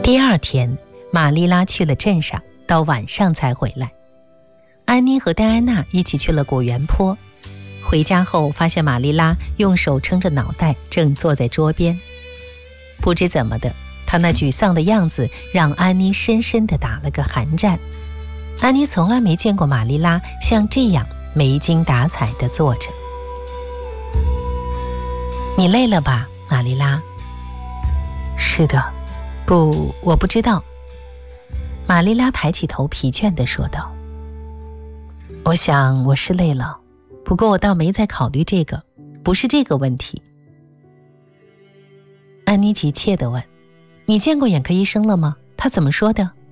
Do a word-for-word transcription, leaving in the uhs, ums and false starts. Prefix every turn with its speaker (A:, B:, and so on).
A: 第二天，玛丽拉去了镇上，到晚上才回来。安妮和戴安娜一起去了果园坡，回家后发现玛丽拉用手撑着脑袋，正坐在桌边。不知怎么的，她那沮丧的样子让安妮深深地打了个寒战。安妮从来没见过玛丽拉像这样没精打采地坐着。你累了吧，玛丽拉？是的，不，我不知道。玛丽拉抬起头，疲倦地说道。我想我是累了，不过我倒没在考虑这个，不是这个问题。安妮急切地问，你见过眼科医生了吗？他怎么说的？